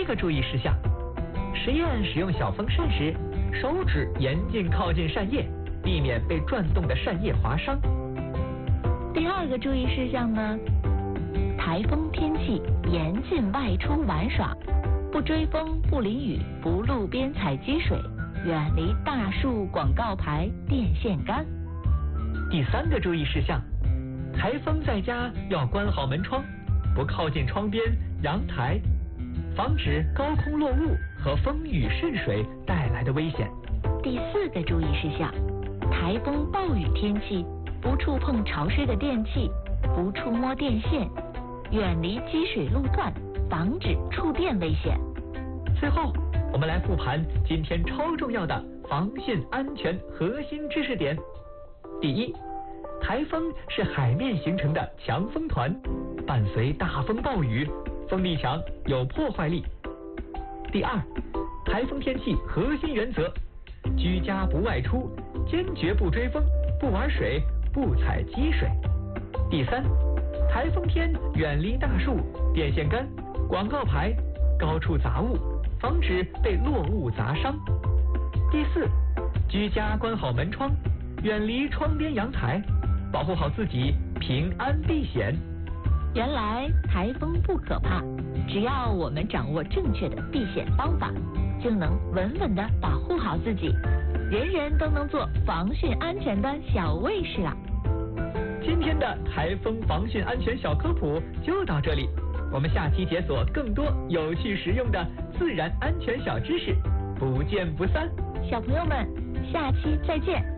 一个注意事项：实验使用小风扇时，手指严禁靠近扇叶，避免被转动的扇叶划伤。 第二个注意事项呢，台风天气严禁外出玩耍，不追风，不淋雨，不路边踩积水，远离大树、广告牌、电线杆。 第三个注意事项：台风在家要关好门窗，不靠近窗边、阳台，防止高空落雾和风雨渗水带来的危险。 第四个注意事项：台风暴雨天气，不触碰潮湿的电器，不触摸电线，远离积水路段，防止触电危险。 最后，我们来复盘今天超重要的防汛安全核心知识点。第一，台风是海面形成的强风团，伴随大风暴雨，风力强，有破坏力。第二，台风天气核心原则：居家不外出，坚决不追风，不玩水，不踩积水。第三，台风天远离大树、电线杆、广告牌、高处杂物，防止被落物砸伤。第四，居家关好门窗，远离窗边阳台，保护好自己，平安避险。 原来台风不可怕，只要我们掌握正确的避险方法，就能稳稳地保护好自己，人人都能做防汛安全的小卫士啦。 今天的台风防汛安全小科普就到这里，我们下期解锁更多有趣实用的自然安全小知识，不见不散。 小朋友们，下期再见。